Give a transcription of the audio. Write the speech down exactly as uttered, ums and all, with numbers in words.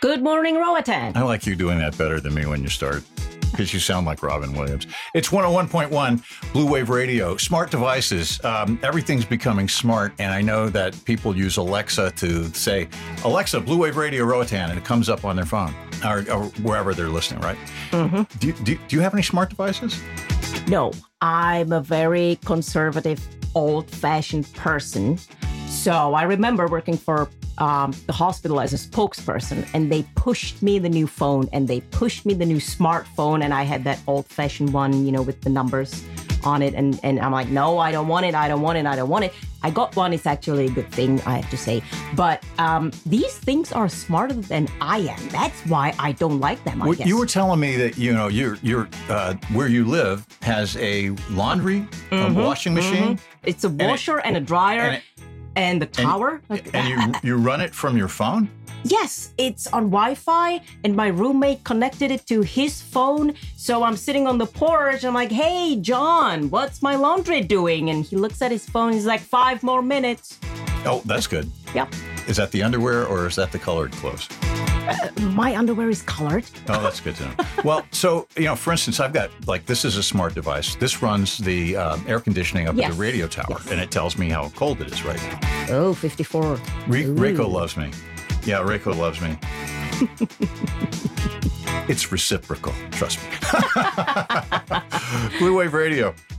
Good morning, Roatan. I like you doing that better than me when you start, because you sound like Robin Williams. It's one oh one point one Blue Wave Radio. Smart devices. Um, everything's becoming smart, and I know that people use Alexa to say, Alexa, Blue Wave Radio Roatan, and it comes up on their phone or, or wherever they're listening, right? Mm-hmm. Do, you, do, do you have any smart devices? No, I'm a very conservative, old-fashioned person. So I remember working for um, the hospital as a spokesperson, and they pushed me the new phone, and they pushed me the new smartphone, and I had that old-fashioned one, you know, with the numbers on it, and, and I'm like, no, I don't want it, I don't want it, I don't want it. I got one. It's actually a good thing, I have to say. But um, these things are smarter than I am. That's why I don't like them, I well, guess. You were telling me that, you know, you're, you're, uh, where you live has a laundry, mm-hmm, a washing machine. Mm-hmm. It's a washer and, it, and a dryer. And it, And the tower. And, and you you run it from your phone? Yes, it's on Wi-Fi, and my roommate connected it to his phone. So I'm sitting on the porch, I'm like, hey, John, what's my laundry doing? And he looks at his phone, he's like, five more minutes. Oh, that's good. Yep. Is that the underwear or is that the colored clothes? Uh, my underwear is colored. Oh, that's good to know. Well, so, you know, for instance, I've got, like, this is a smart device. This runs the uh, air conditioning up yes. at the radio tower, yes. and it tells me how cold it is right now. Oh, fifty-four. Re- Reiko loves me. Yeah, Reiko loves me. It's reciprocal, trust me. Blue Wave Radio.